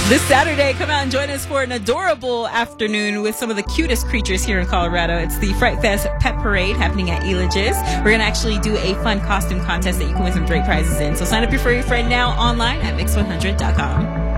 This Saturday, come out and join us for an adorable afternoon with some of the cutest creatures here in Colorado. It's the Fright Fest Pet Parade happening at Elages. We're going to actually do a fun costume contest that you can win some great prizes in. So sign up your furry friend now online at mix100.com.